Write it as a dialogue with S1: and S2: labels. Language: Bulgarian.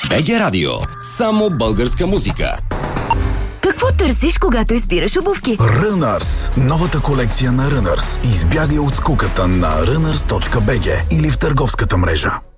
S1: БГ Радио. Само българска музика.
S2: Какво търсиш, когато избираш обувки?
S3: Runners. Новата колекция на Runners. Избягай от скуката на runners.bg или в търговската мрежа.